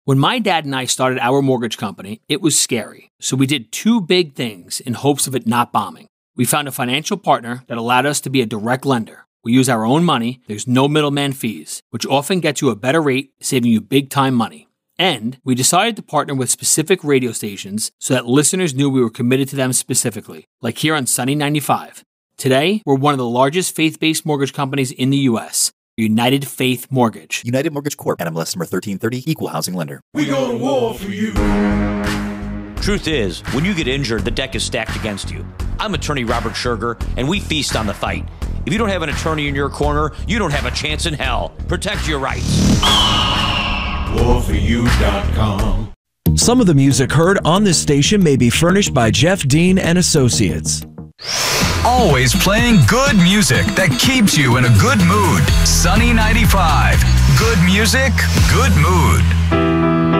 When my dad and I started our mortgage company, it was scary. So we did two big things in hopes of it not bombing. We found a financial partner that allowed us to be a direct lender. We use our own money, there's no middleman fees, which often gets you a better rate, saving you big time money. And we decided to partner with specific radio stations so that listeners knew we were committed to them specifically, like here on Sunny 95. Today, we're one of the largest faith-based mortgage companies in the U.S., United Faith Mortgage. United Mortgage Corp. NMLS number 1330, Equal Housing Lender. We go to war for you. Truth is, when you get injured, the deck is stacked against you. I'm attorney Robert Scherger, and we feast on the fight. If you don't have an attorney in your corner, you don't have a chance in hell. Protect your rights. warforyou.com. Some of the music heard on this station may be furnished by Jeff Dean and Associates. Always playing good music that keeps you in a good mood. Sunny 95. Good music, good mood.